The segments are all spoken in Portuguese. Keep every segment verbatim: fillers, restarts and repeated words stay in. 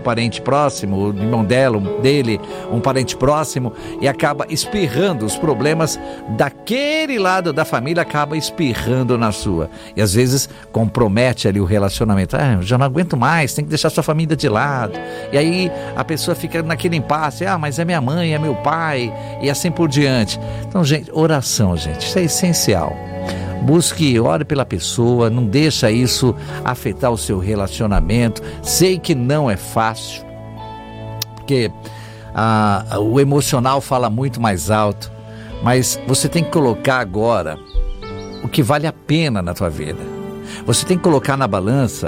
parente próximo, o irmão dela, dele, um parente próximo, e acaba espirrando os problemas daquele lado da família, acaba espirrando na sua. E às vezes compromete ali o relacionamento. Ah, eu já não aguento mais, tem que deixar sua família de lado. E aí a pessoa fica naquele impasse. Ah, mas é minha mãe, é meu pai, e assim por diante. Então, gente, oração, gente, isso é essencial. Busque, ore pela pessoa, não deixa isso afetar o seu relacionamento. Sei que não é fácil, porque ah, o emocional fala muito mais alto, mas você tem que colocar agora o que vale a pena na tua vida. Você tem que colocar na balança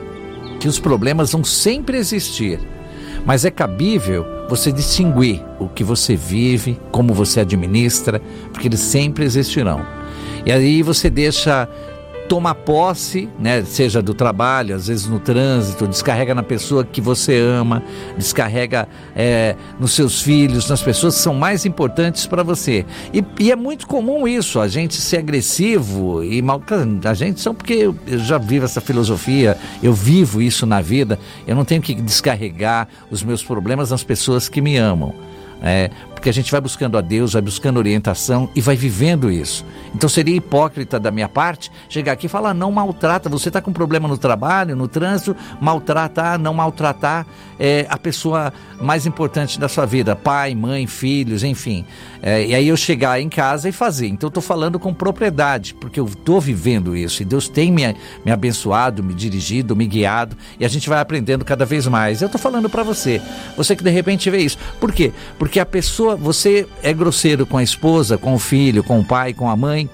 que os problemas vão sempre existir, mas é cabível você distinguir o que você vive, como você administra, porque eles sempre existirão. E aí você deixa tomar posse, né, seja do trabalho, às vezes no trânsito, descarrega na pessoa que você ama, descarrega é, nos seus filhos, nas pessoas que são mais importantes para você. E, e é muito comum isso, a gente ser agressivo e mal... A gente só porque eu, eu já vivo essa filosofia, eu vivo isso na vida, eu não tenho que descarregar os meus problemas nas pessoas que me amam. É, porque a gente vai buscando a Deus, vai buscando orientação e vai vivendo isso. Então seria hipócrita da minha parte chegar aqui e falar, não maltrata, você está com problema no trabalho, no trânsito, maltratar, não maltratar é, a pessoa mais importante da sua vida, pai, mãe, filhos, enfim. É, e aí eu chegar em casa e fazer. Então eu estou falando com propriedade, porque eu estou vivendo isso e Deus tem me, me abençoado, me dirigido, me guiado, e a gente vai aprendendo cada vez mais. Eu estou falando para você, você que de repente vê isso. Por quê? Porque a pessoa, você é grosseiro com a esposa, com o filho, com o pai, com a mãe,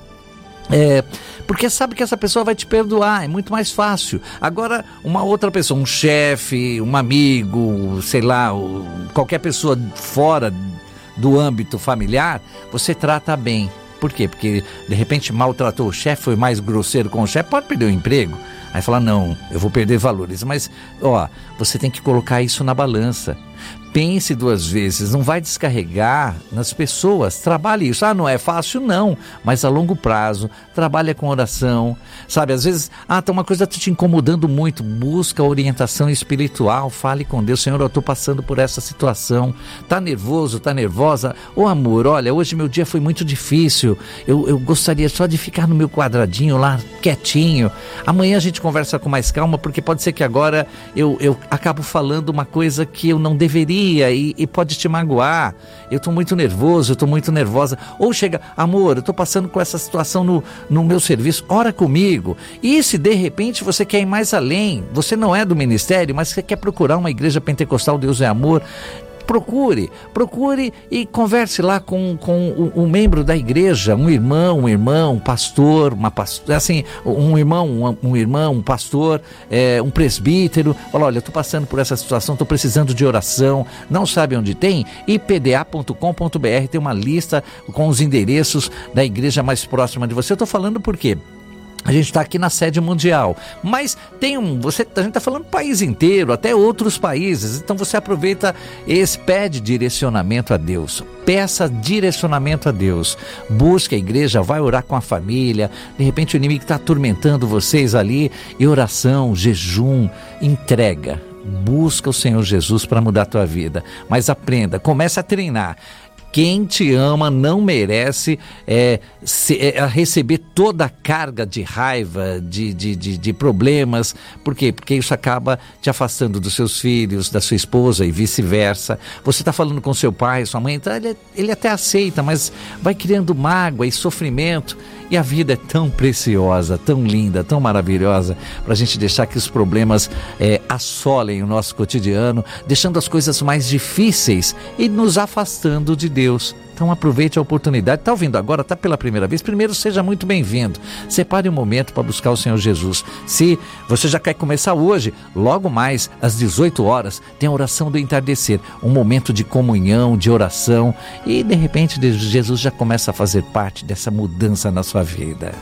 é, porque sabe que essa pessoa vai te perdoar, é muito mais fácil. Agora, uma outra pessoa, um chefe, um amigo, sei lá, qualquer pessoa fora do âmbito familiar, você trata bem. Por quê? Porque de repente maltratou o chefe, foi mais grosseiro com o chefe, pode perder o emprego. Aí fala, não, eu vou perder valores. Mas, ó, você tem que colocar isso na balança. Pense duas vezes, não vai descarregar nas pessoas, trabalhe isso. Ah, não é fácil? Não, mas a longo prazo, trabalha com oração, sabe? Às vezes, ah, tá uma coisa tá te incomodando muito, busca orientação espiritual, fale com Deus, Senhor, eu estou passando por essa situação, tá nervoso, tá nervosa? Ô amor, olha, hoje meu dia foi muito difícil, eu, eu gostaria só de ficar no meu quadradinho lá, quietinho, amanhã a gente conversa com mais calma, porque pode ser que agora eu, eu acabo falando uma coisa que eu não deveria, E, e pode te magoar, eu estou muito nervoso, eu estou muito nervosa, ou chega, amor, eu estou passando com essa situação no, no meu serviço, ora comigo. E se de repente você quer ir mais além, você não é do ministério, mas você quer procurar uma igreja pentecostal, Deus é amor, procure, procure e converse lá com, com um, um membro da igreja, um irmão, um irmão, um pastor, uma pastor, assim, um irmão, um, um irmão, um pastor, é, um presbítero. Fala, olha, eu estou passando por essa situação, estou precisando de oração, não sabe onde tem? I P D A ponto com ponto B R tem uma lista com os endereços da igreja mais próxima de você. Eu estou falando por quê? A gente está aqui na sede mundial, mas tem um, você, a gente está falando do país inteiro, até outros países, então você aproveita esse, pede direcionamento a Deus, peça direcionamento a Deus, busque a igreja, vai orar com a família, de repente o inimigo está atormentando vocês ali, e oração, jejum, entrega, busca o Senhor Jesus para mudar a tua vida, mas aprenda, comece a treinar. Quem te ama não merece é, se, é, receber toda a carga de raiva, de, de, de, de problemas. Por quê? Porque isso acaba te afastando dos seus filhos, da sua esposa e vice-versa. Você está falando com seu pai, sua mãe, então ele, ele até aceita, mas vai criando mágoa e sofrimento. E a vida é tão preciosa, tão linda, tão maravilhosa, para a gente deixar que os problemas é, assolem o nosso cotidiano, deixando as coisas mais difíceis e nos afastando de Deus. Então aproveite a oportunidade. Está ouvindo agora, está pela primeira vez? Primeiro, seja muito bem-vindo. Separe um momento para buscar o Senhor Jesus. Se você já quer começar hoje, logo mais às dezoito horas, tem a oração do entardecer. Um momento de comunhão, de oração. E de repente Jesus já começa a fazer parte dessa mudança na sua vida.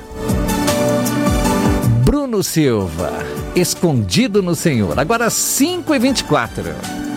Bruno Silva, Escondido no Senhor. Agora cinco e vinte e quatro.